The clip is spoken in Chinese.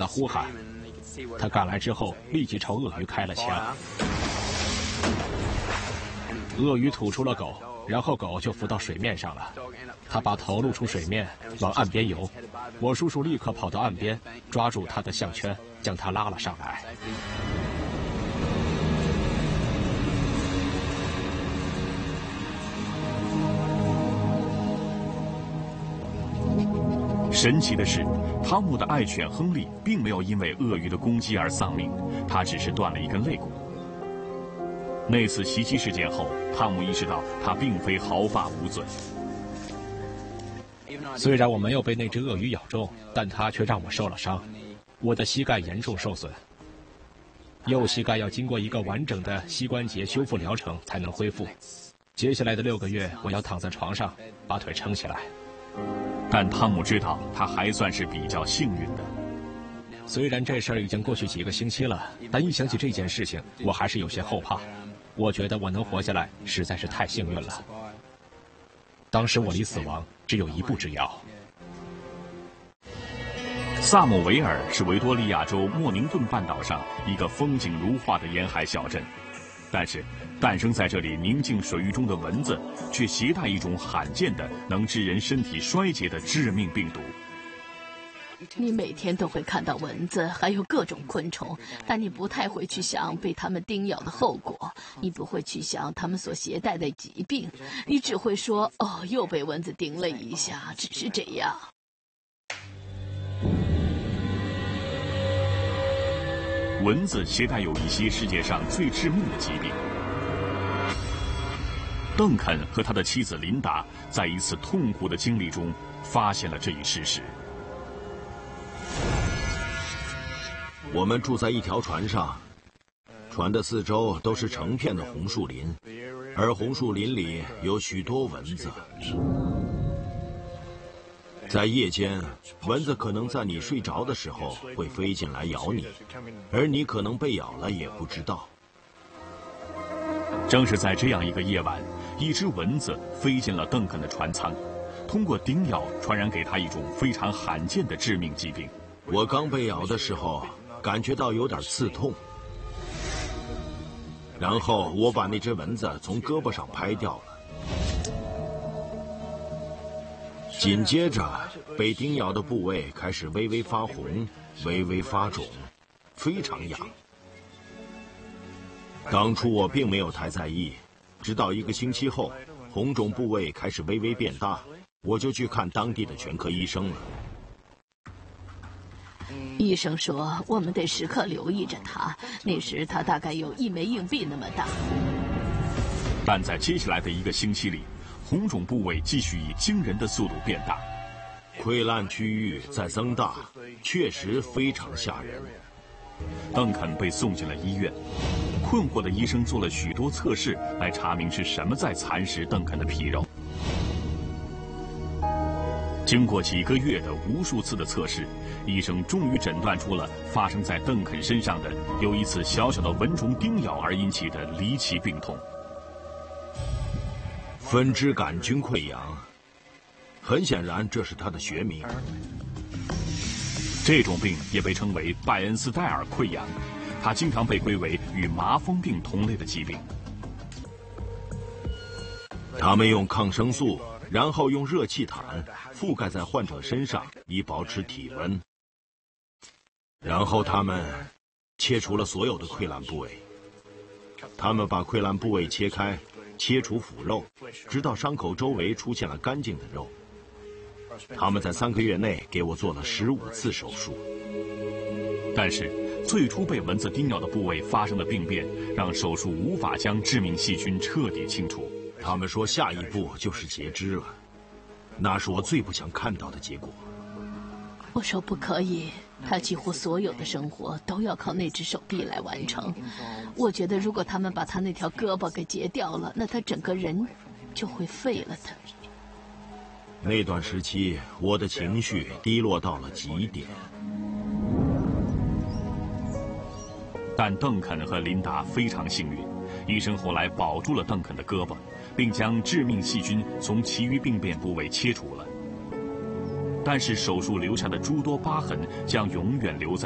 他呼喊。他赶来之后，立即朝鳄鱼开了枪。鳄鱼吐出了狗，然后狗就浮到水面上了。他把头露出水面，往岸边游。我叔叔立刻跑到岸边，抓住他的项圈，将他拉了上来。 神奇的是，汤姆的爱犬亨利并没有因为鳄鱼的攻击而丧命，他只是断了一根肋骨。那次袭击事件后，汤姆意识到他并非毫发无损。 虽然我没有被那只鳄鱼咬中，但它却让我受了伤，我的膝盖严重受损，右膝盖要经过一个完整的膝关节修复疗程才能恢复。接下来的6个月，我要躺在床上，把腿撑起来。 但汤姆知道，他还算是比较幸运的。 虽然这事儿已经过去几个星期了，但一想起这件事情，我还是有些后怕。我觉得我能活下来实在是太幸运了。当时我离死亡只有1步之遥。 萨姆维尔是维多利亚州莫宁顿半岛上一个风景如画的沿海小镇，但是诞生在这里宁静水域中的蚊子，却携带一种罕见的能致人身体衰竭的致命病毒。 你每天都会看到蚊子，还有各种昆虫，但你不太会去想被它们叮咬的后果，你不会去想它们所携带的疾病，你只会说：“哦，又被蚊子叮了一下，只是这样。” 蚊子携带有一些世界上最致命的疾病。邓肯和他的妻子琳达在一次痛苦的经历中发现了这一事实。 我们住在一条船上，船的四周都是成片的红树林，而红树林里有许多蚊子。在夜间，蚊子可能在你睡着的时候会飞进来咬你，而你可能被咬了也不知道。 正是在这样一个夜晚，一只蚊子飞进了邓肯的船舱，通过叮咬传染给他一种非常罕见的致命疾病。 我刚被咬的时候，感觉到有点刺痛，然后我把那只蚊子从胳膊上拍掉了。紧接着，被叮咬的部位开始微微发红，微微发肿，非常痒。当初我并没有太在意，直到1个星期后，红肿部位开始微微变大，我就去看当地的全科医生了。 医生说，我们得时刻留意着他，那时他大概有1枚硬币那么大。 但在接下来的1个星期里，红肿部位继续以惊人的速度变大， 溃烂区域在增大，确实非常吓人。 邓肯被送进了医院，困惑的医生做了许多测试来查明是什么在蚕食邓肯的皮肉。经过几个月的无数次的测试，医生终于诊断出了发生在邓肯身上的由一次小小的蚊虫叮咬而引起的离奇病痛 ——分支杆菌溃疡。很显然，这是它的学名。 这种病也被称为拜恩斯戴尔溃疡，它经常被归为与麻风病同类的疾病。 他们用抗生素，然后用热气毯覆盖在患者身上，以保持体温。然后他们切除了所有的溃烂部位。他们把溃烂部位切开，切除腐肉，直到伤口周围出现了干净的肉。他们在3个月内给我做了15次手术。 但是最初被蚊子叮咬的部位发生的病变，让手术无法将致命细菌彻底清除。 他们说下一步就是截肢了，那是我最不想看到的结果。 我说不可以，他几乎所有的生活都要靠那只手臂来完成。我觉得如果他们把他那条胳膊给截掉了，那他整个人就会废了的。 那段时期，我的情绪低落到了极点。 但邓肯和琳达非常幸运，医生后来保住了邓肯的胳膊，并将致命细菌从其余病变部位切除了。但是手术留下的诸多疤痕将永远留在